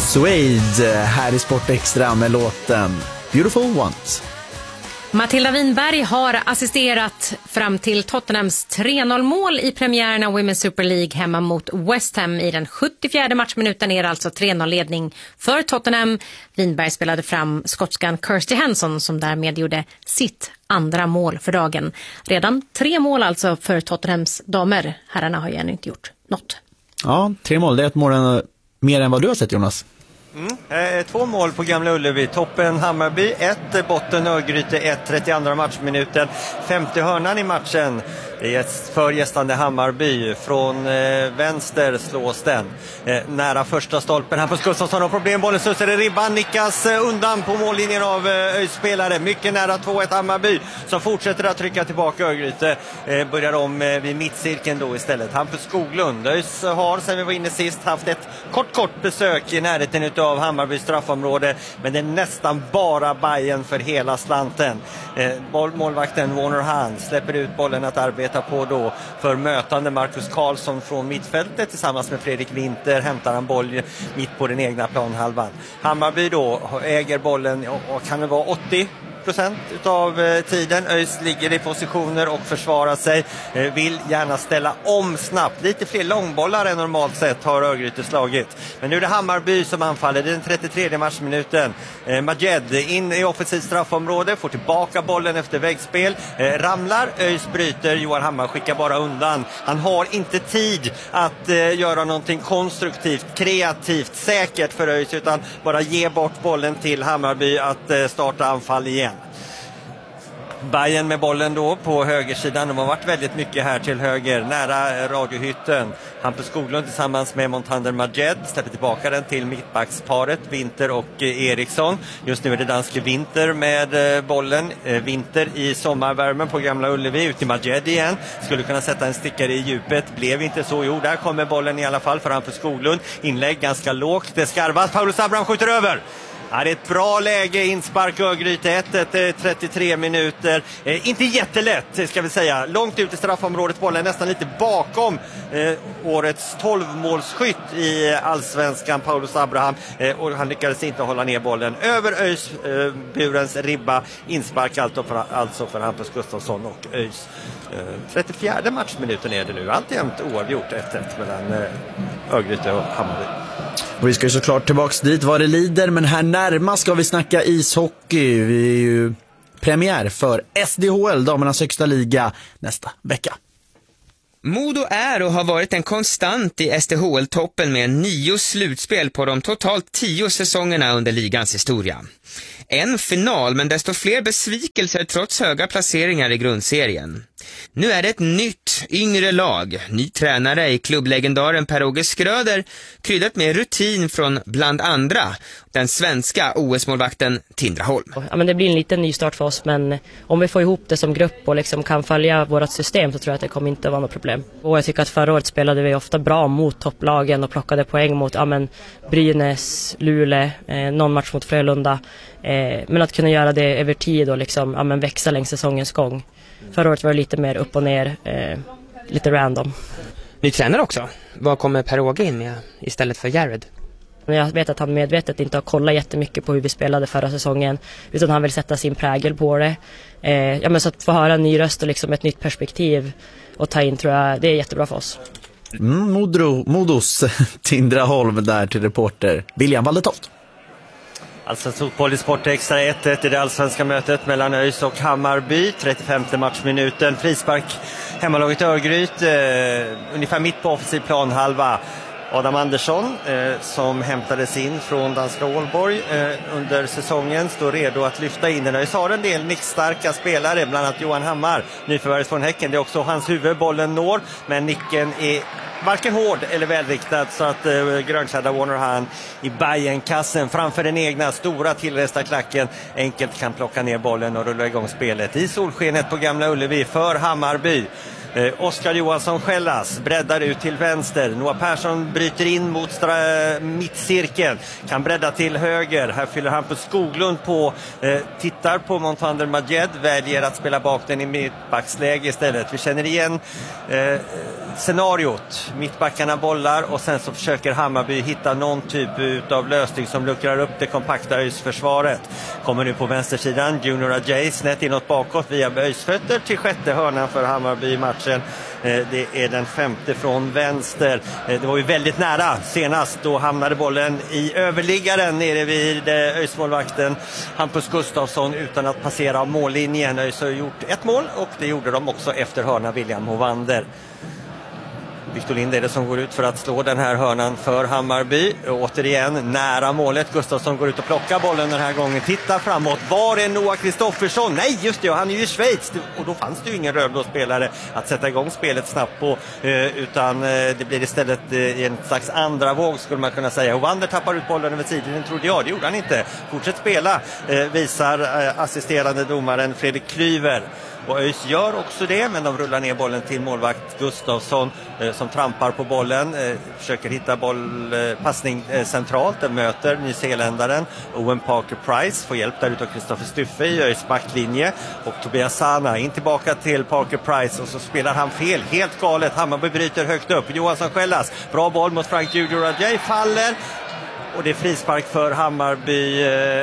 Suede här i Sport Extra med låten Beautiful Ones. Matilda Winberg har assisterat fram till Tottenhams 3-0-mål i premiären av Women's Super League hemma mot West Ham. I den 74:e matchminuten är det alltså 3-0-ledning för Tottenham. Winberg spelade fram skotskan Kirsty Hanson som därmed gjorde sitt andra mål för dagen. Redan 3 mål alltså för Tottenhams damer. Herrarna har ju ännu inte gjort något. Ja, 3 mål. Det är ett mål mer än vad du har sett, Jonas. 2 mål på Gamla Ullevi. Toppen Hammarby 1, botten Örgryte 1, 32 matchminuten. 50 hörnan i matchen. Det är för gästande Hammarby. Från vänster slås den. Nära första stolpen. Hampus Gustafsson har problem. Bollen sussar i ribban. Nickas undan på mållinjen av spelare. Mycket nära 2-1 Hammarby. Som fortsätter att trycka tillbaka Örgryte. Börjar om vid mittcirkeln då istället. Hampus Skoglund. ÖIS har, sen vi var inne sist, haft ett kort besök i närheten av Hammarbys straffområde. Men det är nästan bara Bayern för hela slanten. Målvakten Warner Hahn släpper ut bollen att arbeta på då för mötande Marcus Karlsson från mittfältet. Tillsammans med Fredrik Winter hämtar han boll mitt på den egna planhalvan. Hammarby då äger bollen och kan det vara 80% av tiden. ÖIS ligger i positioner och försvarar sig. Vill gärna ställa om snabbt. Lite fler långbollar än normalt sett har Örgryte slagit. Men nu är det Hammarby som anfaller. Det är den 33:e matchminuten. Majed in i offensivt straffområde. Får tillbaka bollen efter väggspel. Ramlar. ÖIS bryter. Johan Hammar skickar bara undan. Han har inte tid att göra någonting konstruktivt, kreativt, säkert för ÖIS, utan bara ge bort bollen till Hammarby att starta anfall igen. Bayern med bollen då på högersidan. De har varit väldigt mycket här till höger, nära radiohytten. Hampus Skoglund tillsammans med Montander Majed släpper tillbaka den till mittbacksparet Winter och Eriksson. Just nu är det danske Winter med bollen. Winter i sommarvärmen på Gamla Ullevi, ut till Majed igen. Skulle kunna sätta en stickare i djupet, blev inte så. Jo, där kommer bollen i alla fall för Hampus Skoglund. Inlägg ganska lågt, det skarvas. Paulus Abraham skjuter över. Ja, det är ett bra läge, inspark Örgryte 1, 33 minuter. Inte jättelätt ska vi säga. Långt ut i straffområdet, bollen nästan lite bakom årets 12-målsskytt i allsvenskan, Paulus Abraham. Och han lyckades inte hålla ner bollen över ÖIS burens ribba. Inspark alltså för Hampus Gustafsson och ÖIS. 34:e matchminuten är det nu. Alltjämt oavgjort 1-1 mellan Örgryte och Hammarby. Och vi ska ju såklart tillbaks dit vad det lider, men här närmast ska vi snacka ishockey. Vi är ju premiär för SDHL, damernas högsta liga, nästa vecka. Modo är och har varit en konstant i SDHL-toppen med 9 slutspel på de totalt 10 säsongerna under ligans historia. En final, men desto fler besvikelser trots höga placeringar i grundserien. Nu är det ett nytt, yngre lag. Ny tränare i klubblegendaren Per-Åge Skröder, kryddat med rutin från bland andra den svenska OS-målvakten Tindra Holm. Ja, men det blir en liten ny start för oss, men om vi får ihop det som grupp och liksom kan följa vårt system så tror jag att det kommer inte vara något problem. Och jag tycker att förra året spelade vi ofta bra mot topplagen och plockade poäng mot Brynäs, Luleå, någon match mot Frölunda. Men att kunna göra det över tid och liksom, växa längs säsongens gång. Förra året var det lite mer upp och ner, lite random. Ny tränare också. Vad kommer Per-Åge in med istället för Jared? Jag vet att han medvetet inte har kollat jättemycket på hur vi spelade förra säsongen, utan han vill sätta sin prägel på det. Så att få höra en ny röst och liksom ett nytt perspektiv och ta in, tror jag, det är jättebra för oss. Modos Tindra Holm där till reporter William Walletoft. Alltså fotboll i Sport Extra 1-1 i det allsvenska mötet mellan ÖIS och Hammarby. 35:e matchminuten. Frispark hemmalaget Örgryte. Ungefär mitt på offensiv planhalva. Adam Andersson som hämtades in från danska Ålborg under säsongen står redo att lyfta in den. ÖIS har en del nickstarka spelare, bland annat Johan Hammar, nyförvärvet från Häcken. Det är också hans huvud, bollen når, men nicken är varken hård eller välriktad, så att grönklädda Warner Hahn i Bayern-kassen framför den egna stora tillresta klacken enkelt kan plocka ner bollen och rulla igång spelet i solskenet på Gamla Ullevi för Hammarby. Oskar Johansson Skällas breddar ut till vänster. Noah Persson bryter in mot mittcirkeln. Kan bredda till höger. Här fyller Hampus Skoglund på. Tittar på Montander Majed. Väljer att spela bak den i mittbacksläge istället. Vi känner igen scenariot. Mittbackarna bollar och sen så försöker Hammarby hitta någon typ av lösning som luckrar upp det kompakta ÖIS-försvaret. Kommer nu på vänstersidan. Junior Ajay snett inåt bakåt via ÖIS-fötter till sjätte hörnan för Hammarby i matchen. Det är den femte från vänster. Det var ju väldigt nära senast. Då hamnade bollen i överliggaren nere vid ÖIS-målvakten Hampus Gustafsson utan att passera mållinjen. ÖIS har gjort ett mål och det gjorde de också efter hörna William Hovander. Victor Lind är det som går ut för att slå den här hörnan för Hammarby. Återigen nära målet. Gustafsson går ut och plockar bollen den här gången. Tittar framåt. Var är Noah Kristoffersson? Nej, just det. Han är ju i Schweiz. Och då fanns det ju ingen rödblå spelare att sätta igång spelet snabbt på. Utan det blir istället en slags andra våg skulle man kunna säga. Hovander tappar ut bollen över tiden. Trodde jag. Det gjorde han inte. Fortsätt spela, visar assisterande domaren Fredrik Klyver. Och ÖIS gör också det, men de rullar ner bollen till målvakt Gustafsson som trampar på bollen, försöker hitta passning centralt. Den möter nyzeeländaren Owen Parker-Price, får hjälp där utav Kristoffer Stuffe i ÖIS backlinje. Och Tobias Sana in tillbaka till Parker-Price och så spelar han fel, helt galet. Hammarby bryter högt upp. Johansson Skällas, bra boll mot Frank Junior Ajay, faller. Och det är frispark för Hammarby.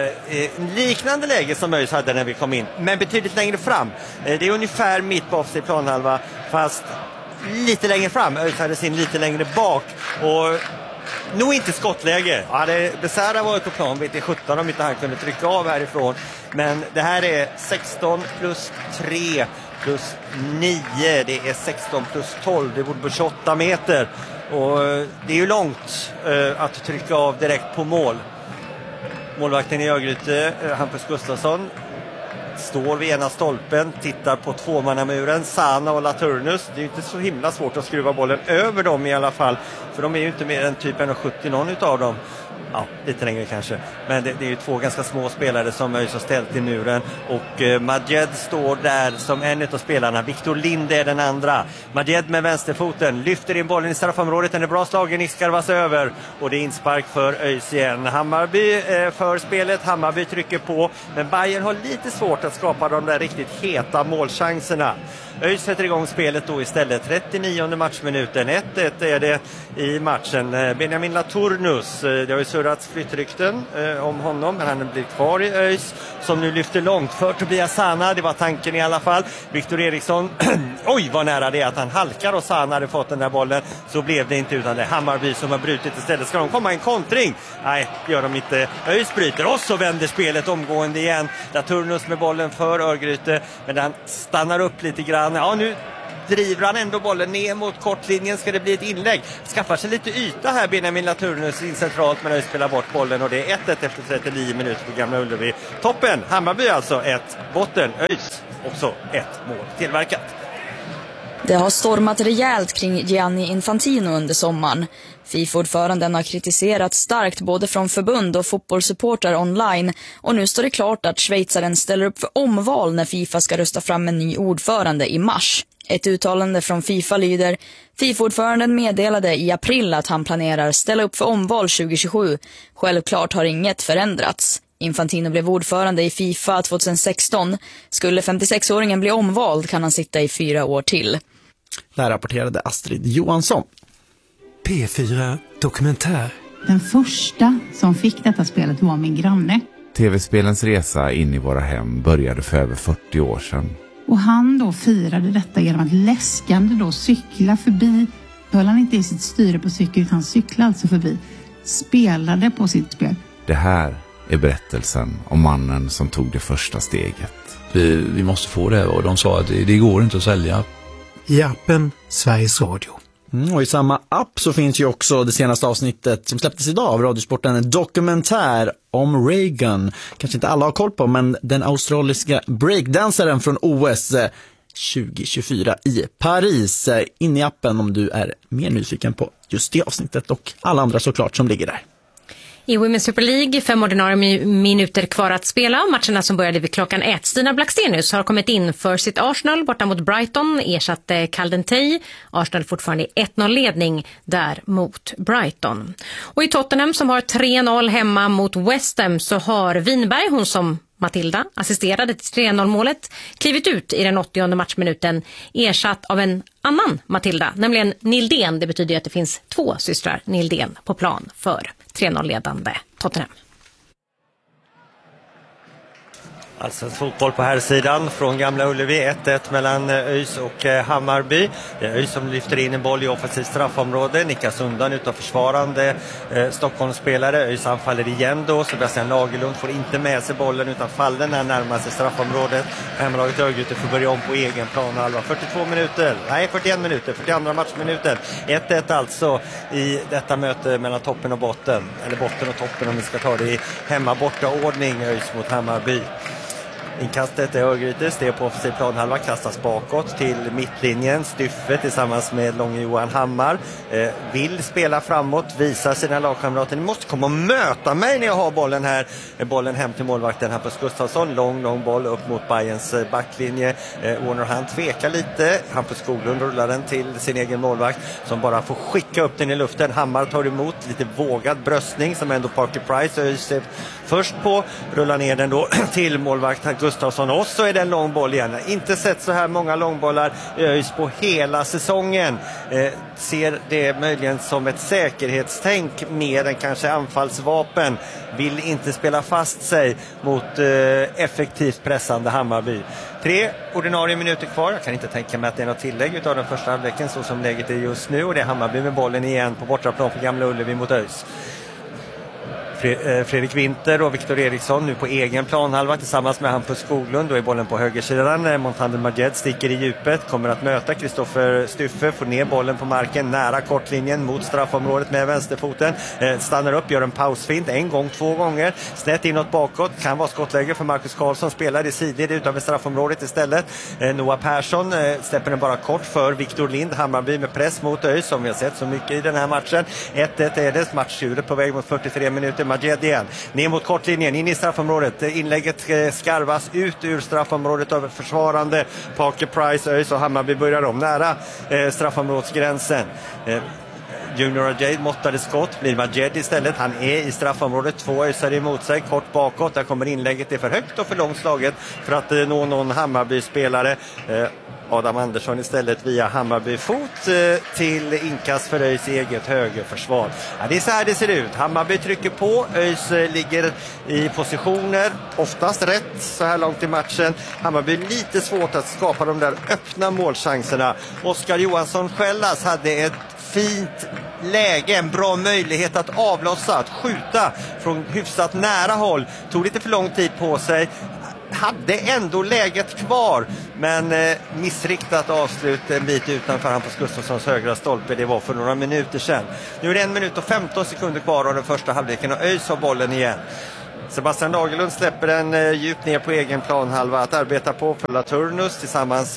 Liknande läge som ÖIS hade när vi kom in. Men betydligt längre fram. Det är ungefär mitt på offside planhalva. Fast lite längre fram. ÖIS hade sin lite längre bak. Och nog inte skottläge. Hade Becerra varit på plan vet jag 17 om inte han kunde trycka av härifrån. Men det här är 16 plus 3 plus 9. Det är 16 plus 12. Det borde på 28 meter. Och det är ju långt att trycka av direkt på mål. Målvakten i Örgryte, Hampus Gustafsson, står vid ena stolpen, tittar på tvåmannamuren, Sana och Laturnus. Det är ju inte så himla svårt att skruva bollen över dem i alla fall. För de är ju inte mer än typ 1,70 någon utav dem. Ja, lite längre kanske. Men det är ju två ganska små spelare som ÖIS har ställt i muren. Och Majed står där som en av spelarna. Victor Lind är den andra. Majed med vänsterfoten lyfter in bollen i straffområdet. Den är bra slagen, iskarvas över. Och det är inspark för ÖIS igen. Hammarby för spelet. Hammarby trycker på. Men Bayern har lite svårt att skapa de där riktigt heta målchanserna. ÖIS sätter igång spelet då istället. 39:e matchminuten. 1-1 är det i matchen. Benjamin Laturnus, det har ju surrats flyttrykten om honom, men han blir kvar i ÖIS som nu lyfter långt för Tobias Sana. Det var tanken i alla fall. Viktor Eriksson, oj vad nära det är att han halkar och Sana hade fått den där bollen. Så blev det inte, utan det är Hammarby som har brutit istället. Ska de komma en kontring? Nej, gör de inte. ÖIS bryter och så vänder spelet omgående igen. Laturnus med bollen för Örgryte, men han stannar upp lite grann. Ja, nu driver han ändå bollen ner mot kortlinjen. Ska det bli ett inlägg? Skaffar sig lite yta här Benjamin Laturnus in centralt, men ÖIS spelar bort bollen och det är 1-1 efter 39 minuter på Gamla Ullevi. Toppen! Hammarby alltså 1, botten ÖIS också 1 mål tillverkat. Det har stormat rejält kring Gianni Infantino under sommaren. FIFA-ordföranden har kritiserat starkt både från förbund och fotbollssupportrar online, och nu står det klart att schweizaren ställer upp för omval när FIFA ska rösta fram en ny ordförande i mars. Ett uttalande från FIFA lyder: FIFA-ordföranden meddelade i april att han planerar ställa upp för omval 2027. Självklart har inget förändrats. Infantino blev ordförande i FIFA 2016. Skulle 56-åringen bli omvald kan han sitta i 4 år till. Där rapporterade Astrid Johansson. P4 Dokumentär. Den första som fick detta spelet var min granne. TV-spelens resa in i våra hem började för över 40 år sedan. Och han då firade detta genom att läskande då cykla förbi. Höll han inte i sitt styre på cykel utan cyklade alltså förbi. Spelade på sitt spel. Det här är berättelsen om mannen som tog det första steget. Vi måste få det, och de sa att det går inte att sälja. I appen Sveriges Radio. Och i samma app så finns ju också det senaste avsnittet som släpptes idag av Radiosporten, en dokumentär om Reagan. Kanske inte alla har koll på, men den australiska breakdansaren från OS 2024 i Paris. In i appen om du är mer nyfiken på just det avsnittet och alla andra såklart som ligger där. I Women's Super League, 5 ordinarie minuter kvar att spela. Matcherna som började vid klockan 1. Stina Blackstenius har kommit in för sitt Arsenal borta mot Brighton, ersatte Caldentey. Arsenal fortfarande i 1-0-ledning där mot Brighton. Och i Tottenham som har 3-0 hemma mot West Ham så har Winberg, hon som Matilda assisterade till 3-0-målet, klivit ut i den 80:e matchminuten, ersatt av en annan Matilda, nämligen Nildén. Det betyder att det finns 2 systrar Nildén på plan för 3-0-ledande Tottenham. Alltså fotboll på här sidan från Gamla Ullevi, 1-1 mellan ÖIS och Hammarby. Det är ÖIS som lyfter in en boll i offensivt straffområde, nickas undan utav försvarande Stockholmsspelare. ÖIS anfaller igen då, Sebastian Lagerlund får inte med sig bollen utan faller när närmar sig straffområdet. Hemmalaget Örgryte får börja om på egen plan. 41 minuter, 42 matchminuten. 1-1 alltså i detta möte mellan toppen och botten, eller botten och toppen om vi ska ta det i hemma-borta-ordning. ÖIS mot Hammarby. Inkastet är Örgryte, steg på offensiv planhalva, kastas bakåt till mittlinjen. Styffe tillsammans med Långe Johan Hammar vill spela framåt, visar sina lagkamrater: ni måste komma och möta mig när jag har bollen här. Bollen hem till målvakten Hampus Gustafsson, lång boll upp mot Bayerns backlinje. Warner han tvekar lite, Hampus Skoglund rullar den till sin egen målvakt som bara får skicka upp den i luften. Hammar tar emot, lite vågad bröstning som ändå Parker Price först på, rullar ner den då till målvakt Gustafsson, och så är det en lång boll igen. Inte sett så här många långbollar ÖIS på hela säsongen. Ser det möjligen som ett säkerhetstänk mer än kanske anfallsvapen. Vill inte spela fast sig mot effektivt pressande Hammarby. 3 ordinarie minuter kvar. Jag kan inte tänka mig att det är något tillägg utav den första halvleken så som läget är just nu, och det är Hammarby med bollen igen på bortaplan på Gamla Ullevi mot ÖIS. Fredrik Winter och Viktor Eriksson nu på egen planhalva tillsammans med Hampus Skoglund. Då är bollen på högersidan. Montander Majed sticker i djupet, kommer att möta Kristoffer Styffe, får ner bollen på marken nära kortlinjen mot straffområdet med vänsterfoten. Stannar upp, gör en pausfint, en gång, 2 gånger, snett inåt bakåt, kan vara skottläge för Marcus Karlsson, spelar i sidled utanför straffområdet istället. Noah Persson släpper den bara kort för Viktor Lind. Hammarby med press mot ÖIS som vi har sett så mycket i den här matchen. 1-1 är det, matchtjuret på väg mot 43 minuter. Majed igen, ner mot kortlinjen, in i straffområdet. Inlägget skarvas ut ur straffområdet av försvarande Parker Price. ÖIS och Hammarby börjar om nära straffområdsgränsen. Junior Ajay måttade skott, blir Majed istället. Han är i straffområdet, 2 ösar emot sig, kort bakåt. Där kommer inlägget, det är för högt och för långt slaget för att nå någon Hammarby-spelare. Adam Andersson istället via Hammarby-fot till inkast för ÖIS eget högerförsvar. Ja, det är så här det ser ut. Hammarby trycker på, ÖIS ligger i positioner, oftast rätt så här långt i matchen. Hammarby lite svårt att skapa de där öppna målchanserna. Oskar Johansson Skällas hade ett fint läge, en bra möjlighet att avlossa, att skjuta från hyfsat nära håll. Tog lite för lång tid på sig. Hade ändå läget kvar, men missriktat avslut en bit utanför Hampus Gustafssons högra stolpe. Det var för några minuter sedan. Nu är det 1 minut och 15 sekunder kvar av den första halvleken och ÖIS har bollen igen. Sebastian Lagerlund släpper den djupt ner på egen planhalva att arbeta på för Laturnus tillsammans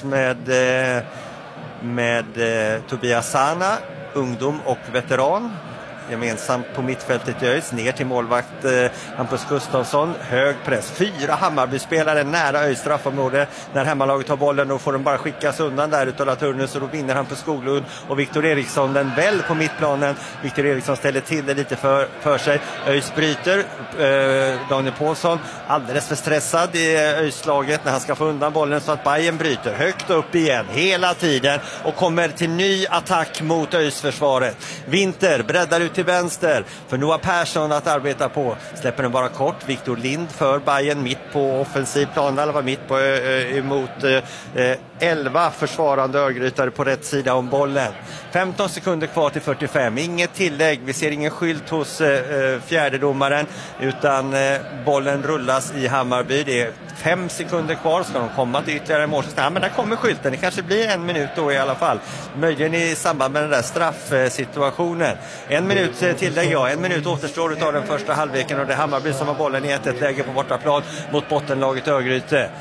med Tobias Sana, ungdom och veteran. Gemensamt på mittfältet i ÖIS, ner till målvakt Hampus Gustafsson, hög press, 4 Hammarby-spelare nära ÖIS straffområde. När hemmalaget har bollen då får de bara skickas undan där utav Laturnus, och då vinner Hampus Skoglund och Viktor Eriksson den väl på mittplanen. Viktor Eriksson ställer till det lite för sig. ÖIS bryter, Daniel Paulsson alldeles för stressad i ÖIS-laget när han ska få undan bollen, så att Bayern bryter högt upp igen hela tiden och kommer till ny attack mot ÖIS-försvaret. Winter breddar ut till vänster för Noah Persson att arbeta på. Släpper den bara kort. Viktor Lind för Bayern mitt på offensiv plan. Eller var mitt på emot 11 försvarande Örgrytare på rätt sida om bollen. 15 sekunder kvar till 45. Inget tillägg. Vi ser ingen skylt hos fjärdedomaren, utan bollen rullas i Hammarby. Det är 5 sekunder kvar. Ska de komma till ytterligare mål? Ja, men där kommer skylten. Det kanske blir 1 minut då i alla fall. Möjligen i samband med den där straffsituationen. 1 minut tillägg, ja. 1 minut återstår av den första halvleken och det är Hammarby som har bollen i 1-1 läge på bortaplan mot bottenlaget Örgryte.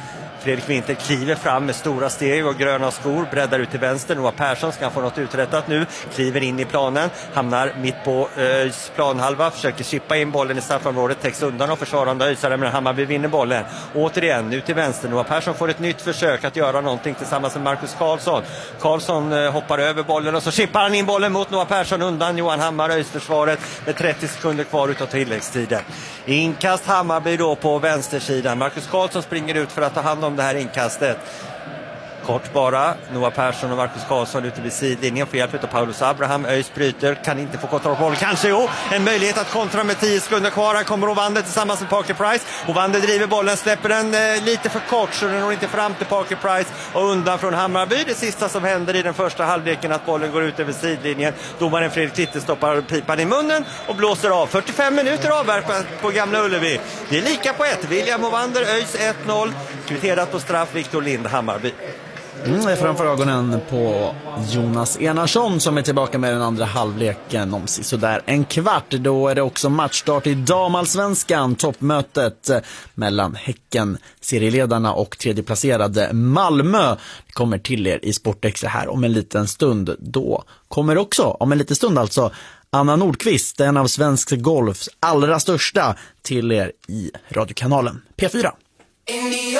Fredrik Winter kliver fram med stora steg och gröna skor, breddar ut till vänster. Noah Persson ska få något uträttat nu, kliver in i planen, hamnar mitt på planhalva, försöker chippa in bollen i straffområdet, täcks undan och försvarande Öisare, men Hammarby vinner bollen. Återigen, nu till vänster. Noah Persson får ett nytt försök att göra någonting tillsammans med Marcus Karlsson. Karlsson hoppar över bollen och så chippar han in bollen mot Noah Persson undan Johan Hammar, Öisförsvaret med 30 sekunder kvar utav tilläggstiden. Inkast Hammarby då på vänstersidan. Marcus Karlsson springer ut för att ta hand om det här inkastet. Kort bara, Noah Persson och Marcus Karlsson ute vid sidlinjen för hjälp av Paulus Abraham. Öis bryter, kan inte få kontroll på bollen. Kanske en möjlighet att kontra med 10 sekunder kvar. Här kommer Ovander tillsammans med Parker Price. Ovander driver bollen, släpper den lite för kort så den når inte fram till Parker Price och undan från Hammarby. Det sista som händer i den första halvleken att bollen går ut över sidlinjen. Domaren Fredrik Titte stoppar pipan i munnen och blåser av. 45 minuter avverkat på Gamla Ullevi. Det är lika på 1. William Ovander, Öis 1-0. Kvitterat på straff, Victor Lind, Hammarby. Framför ögonen på Jonas Enarsson som är tillbaka med den andra halvleken om sådär en kvart. Då är det också matchstart i damallsvenskan, toppmötet mellan Häcken, serieledarna och tredjeplacerade Malmö. Det kommer till er i Sportextra här om en liten stund. Då kommer också, om en liten stund alltså, Anna Nordqvist, en av svensk golfs allra största, till er i radiokanalen P4.